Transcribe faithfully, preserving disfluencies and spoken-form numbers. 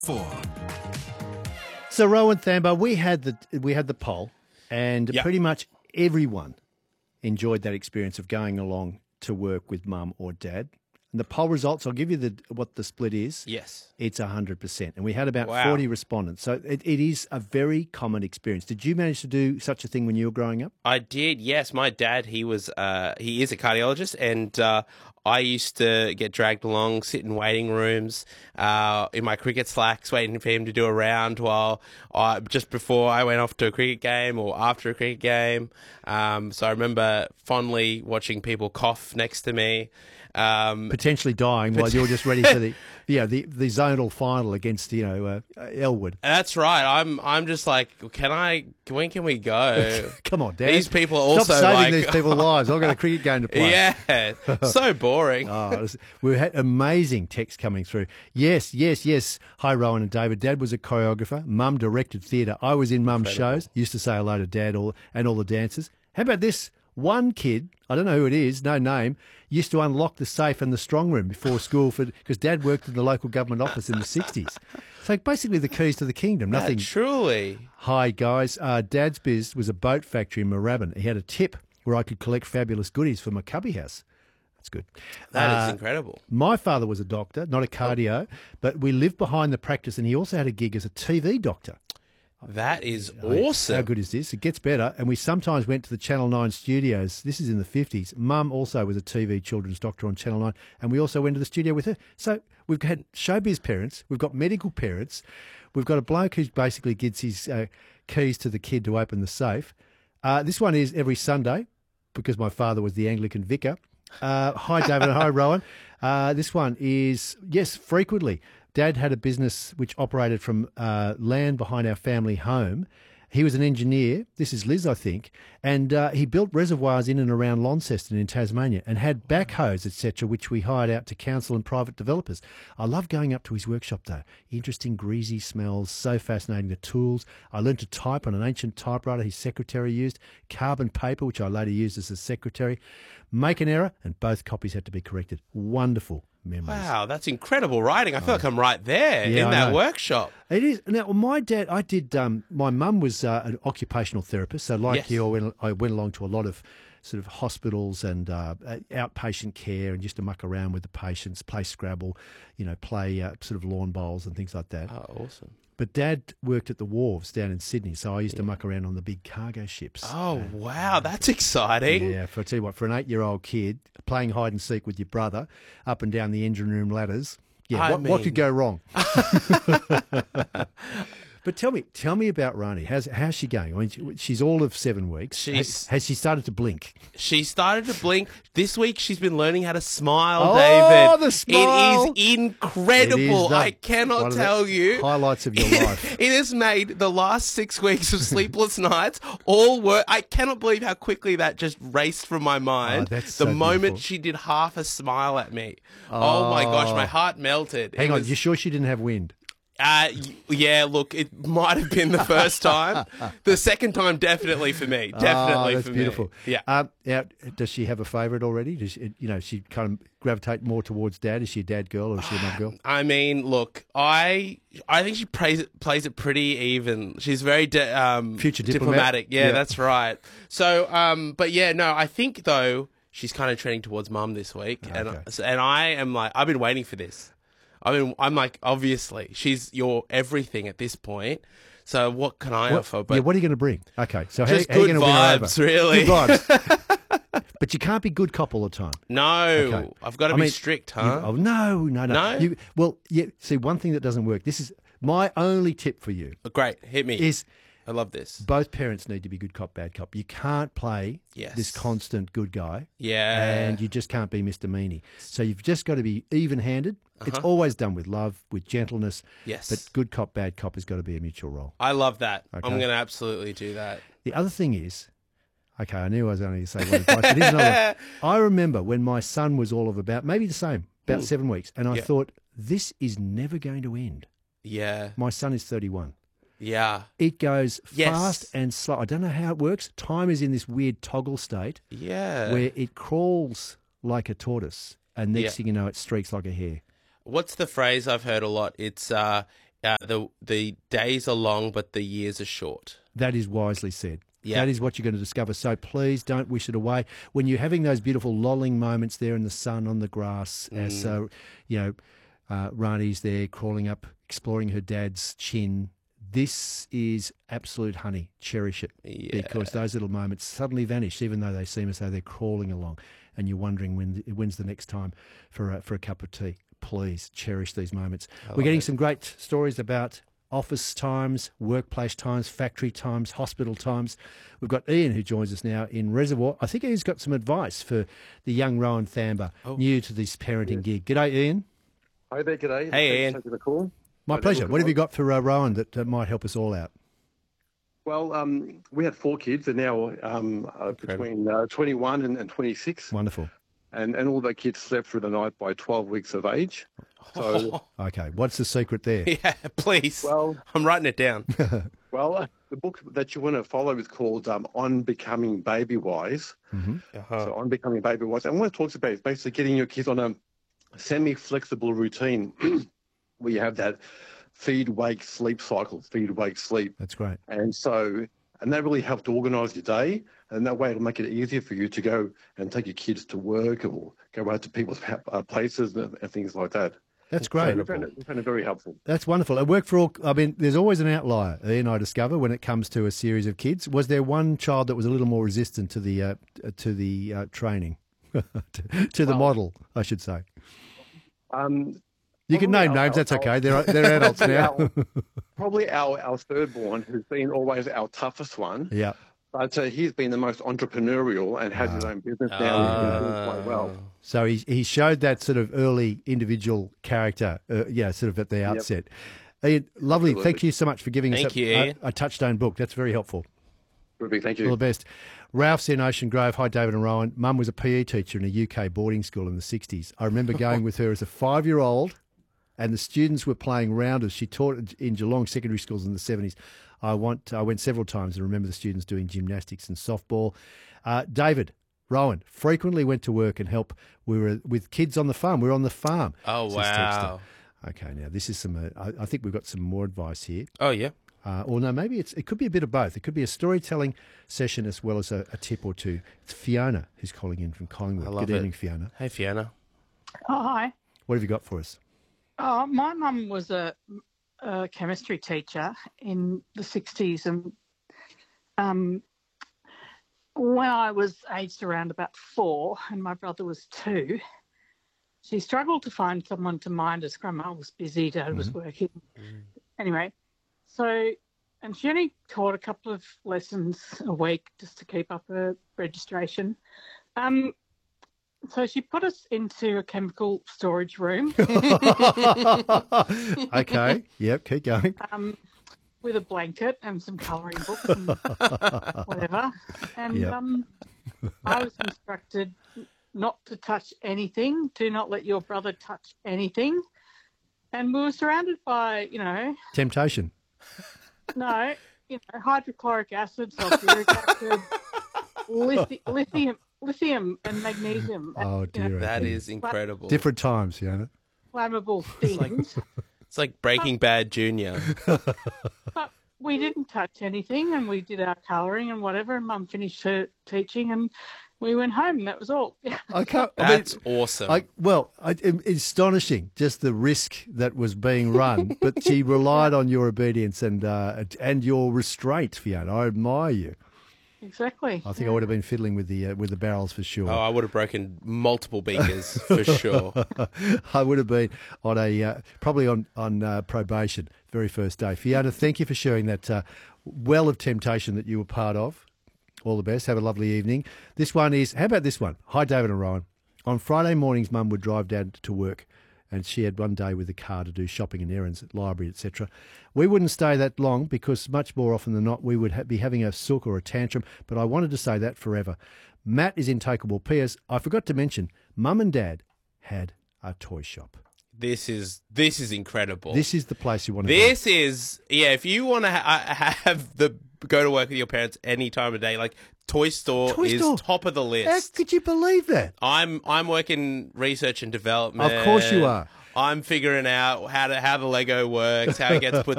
Four. So, Rowan Thambo, we had the we had the poll, and Yep. pretty much everyone enjoyed that experience of going along to work with mum or dad. And the poll results, I'll give you the what the split is. Yes. It's one hundred percent. And we had about Wow. forty respondents. So it, it is a very common experience. Did you manage to do such a thing when you were growing up? I did, yes. My dad, he was, uh, he is a cardiologist, and uh, I used to get dragged along, sit in waiting rooms uh, in my cricket slacks, waiting for him to do a round while I, just before I went off to a cricket game or after a cricket game. Um, so I remember fondly watching people cough next to me. Um, Potentially dying while you're just ready for the yeah the, the zonal final against, you know, uh, Elwood. That's right. I'm I'm just like, can I? When can we go? Come on, Dad. These people are also Stop saving like, these people's lives. I've got a cricket game to play. Yeah, so boring. Oh, it was- we had amazing text coming through. Yes, yes, yes. Hi, Rowan and David. Dad was a choreographer. Mum directed theatre. I was in Mum's shows. Used to say hello to Dad all, and all the dancers. How about this? One kid, I don't know who it is, no name, used to unlock the safe and the strong room before school for because Dad worked in the local government office in the sixties. So basically the keys to the kingdom. Nothing. Yeah, truly. Hi, guys. Uh, Dad's biz was a boat factory in Moorabbin. He had a tip where I could collect fabulous goodies for my cubby house. That's good. That is Uh, incredible. My father was a doctor, not a cardio, but we lived behind the practice, and he also had a gig as a T V doctor. That is awesome. How good is this? It gets better. And we sometimes went to the Channel nine studios. This is in the fifties. Mum also was a T V children's doctor on Channel nine, and we also went to the studio with her. So we've had showbiz parents, we've got medical parents, we've got a bloke who basically gets his uh, keys to the kid to open the safe. Uh, this one is every Sunday, because my father was the Anglican vicar. Uh, hi, David, and hi, Rowan. Uh, this one is, yes, frequently. Dad had a business which operated from uh, land behind our family home. He was an engineer. This is Liz, I think. And uh, he built reservoirs in and around Launceston in Tasmania and had backhoes, et cetera, which we hired out to council and private developers. I love going up to his workshop, though. Interesting, greasy smells, so fascinating. The tools. I learned to type on an ancient typewriter his secretary used, carbon paper, which I later used as a secretary. Make an error, and both copies had to be corrected. Wonderful memories. Wow, that's incredible writing. I feel like I'm right there Yeah, in I that know. workshop. It is. Now, my dad, I did, um, my mum was uh, an occupational therapist. So like Yes. you, I went, I went along to a lot of sort of hospitals and uh, outpatient care and just to muck around with the patients, play Scrabble, you know, play uh, sort of lawn bowls and things like that. Oh, awesome. But Dad worked at the wharves down in Sydney, so I used to muck around on the big cargo ships. Oh, wow, that's exciting. Yeah, for I tell you what, for an eight-year-old kid playing hide and seek with your brother up and down the engine room ladders, yeah, I what, what mean- could go wrong? But tell me, tell me about Rani. How's how's she going? I mean, she- she's all of seven weeks. She's- has, has she started to blink? She started to blink. This week she's been learning how to smile, Oh, David. the smile. It is incredible. It is the- I one cannot of the tell you. highlights of your life. It has made the last six weeks of sleepless nights all work. I cannot believe how quickly that just raced from my mind. Oh, that's the so moment beautiful. she did half a smile at me. Oh, my gosh, my heart melted. Hang It on, was- you sure she didn't have wind? Uh, y- yeah, look, it might have been the first time. The second time, definitely for me. Definitely oh, that's for beautiful. me. Yeah. Um, now, does she have a favourite already? Does she, you know, she kind of gravitate more towards Dad? Is she a dad girl or is she a mum girl? I mean, look, I I think she plays it, plays it pretty even. She's very di- um, Future diplomat. diplomatic. Yeah, Yeah. that's right. So, um, but yeah, no, I think though she's kind of trending towards mum this week, and Okay. and I am like, I've been waiting for this. I mean, I'm like, obviously, she's your everything at this point. So what can I What, offer? But yeah, what are you going to bring? Okay, so how, just how are you good going to win her over? vibes, really. Good vibes. But you can't be good cop all the time. No, Okay. I've got to I be mean, strict, You- huh? oh, no, no, no. No? You, well, yeah, see, one thing that doesn't work, this is my only tip for you, Great, hit me. is I love this. both parents need to be good cop, bad cop. You can't play Yes. this constant good guy. Yeah. And you just can't be Mister Meanie. So you've just got to be even-handed. It's always done with love, with gentleness. Yes. But good cop, bad cop has got to be a mutual role. I love that. I'm Okay. going to absolutely do that. The other thing is, okay, I knew I was only going to say one advice, but here's another one. I remember when my son was all of about, maybe the same, about seven weeks, and I Yeah. thought, this is never going to end. Yeah. My son is thirty-one. Yeah. It goes Yes. fast and slow. I don't know how it works. Time is in this weird toggle state Yeah. where it crawls like a tortoise, and next Yeah. thing you know, it streaks like a hare. What's the phrase I've heard a lot? It's uh, Uh, the the days are long, but the years are short. That is wisely said. Yeah. That is what you're going to discover. So please don't wish it away. When you're having those beautiful lolling moments there in the sun on the grass, Mm. as uh, you know, uh, Rani's there crawling up, exploring her dad's chin. This is absolute honey. Cherish it, Yeah. because those little moments suddenly vanish, even though they seem as though they're crawling along, and you're wondering when when's the next time for a, for a cup of tea. Please cherish these moments. We're getting it. some great stories about office times, workplace times, factory times, hospital times. We've got Ian who joins us now in Reservoir. I think he's got some advice for the young Rowan Thamber, Oh. new to this parenting gig. G'day, Ian. Hi there, g'day. Hey, Thanks Ian. for taking the call. My Hi there, pleasure. welcome What have on. you got for uh, Rowan that uh, might help us all out? Well, um, we had four kids. They're now um, uh, between uh, twenty-one and, and twenty-six. Wonderful. And, and all the kids slept through the night by twelve weeks of age. So, Okay, what's the secret there? Yeah, please. well, I'm writing it down. well, uh, the book that you want to follow is called um, On Becoming Baby Wise. Uh-huh. So, On Becoming Baby Wise. And what it talks about is basically getting your kids on a semi-flexible routine where you have that feed, wake, sleep cycle, feed, wake, sleep. That's great. And so, and that really helped to organise your day. And that way it'll make it easier for you to go and take your kids to work or go out to people's pa- uh, places and, and things like that. That's So great. we found, it, we found it very helpful. That's wonderful. It worked for all. I mean, there's always an outlier, Ian, I discover, when it comes to a series of kids. Was there one child that was a little more resistant to the uh, to the uh, training, to, to the Well- model, I should say? Um, You can probably name our- names. That's our- okay. They're they're adults now. our- probably our, our third born, who's been always our toughest one. Yeah. But uh, he's been the most entrepreneurial and has his own business now. He's been doing quite well. So he he showed that sort of early individual character, uh, yeah, sort of at the outset. Ian, lovely. Absolutely. Thank you so much for giving Thank us you, a, Ian. a, a touchstone book. That's very helpful. Terrific, thank All the you. best. Ralph's in Ocean Grove. Hi, David and Rowan. Mum was a P E teacher in a U K boarding school in the sixties. I remember going with her as a five-year-old, and the students were playing rounders. She taught in Geelong secondary schools in the seventies. I want. I went several times and remember the students doing gymnastics and softball. Uh, David, Rowan frequently went to work and help. We were with kids on the farm. We were on the farm. Oh, says wow. Texter. Okay, now this is some. Uh, I, I think we've got some more advice here. Oh, yeah. Uh, or no, maybe it's it could be a bit of both. It could be a storytelling session as well as a, a tip or two. It's Fiona who's calling in from Collingwood. I love Good it. evening, Fiona. Hey, Fiona. Oh, hi. What have you got for us? Oh, my mum was a, a chemistry teacher in the sixties, and um, when I was aged around about four and my brother was two, she struggled to find someone to mind us. Grandma was busy, Dad was working. Anyway, so, and she only taught a couple of lessons a week just to keep up her registration. Um, so she put us into a chemical storage room Okay. Yep. Keep going. um, with a blanket and some colouring books and whatever. And Yep. um, I was instructed not to touch anything, do not let your brother touch anything. And we were surrounded by, you know, Temptation. no, you know, hydrochloric acid, sulfuric acid, lithi- lithium, lithium and magnesium. and, Oh you know, dear. That is incredible. Different times, Fiona. flammable things. It's like Breaking Bad Junior. But we didn't touch anything, and we did our colouring and whatever. And Mum finished her teaching, and we went home. And that was all. I can't. I mean, That's awesome. I, well, I, it- it's astonishing just the risk that was being run, but she relied on your obedience and uh, and your restraint, Fiona. I admire you. Exactly. I think I would have been fiddling with the uh, with the barrels for sure. Oh, I would have broken multiple beakers for sure. I would have been on a uh, probably on on uh, probation very first day. Fiona, thank you for sharing that uh, well of temptation that you were part of. All the best. Have a lovely evening. This one is. How about this one? Hi, David and Rowan. On Friday mornings, Mum would drive Dad to work, and she had one day with the car to do shopping and errands at library, et cetera. We wouldn't stay that long because much more often than not we would ha- be having a sook or a tantrum, but I wanted to say that forever. Matt is in Takeable. P S. I forgot to mention, Mum and Dad had a toy shop. This is this is incredible. This is the place you want to This is yeah. If you want to ha- have the go to work with your parents any time of day, like Toy Store Toy is Store. top of the go. How list. could you believe that? I'm I'm working research and development. Of course you are. I'm figuring out how to how the Lego works, how it gets put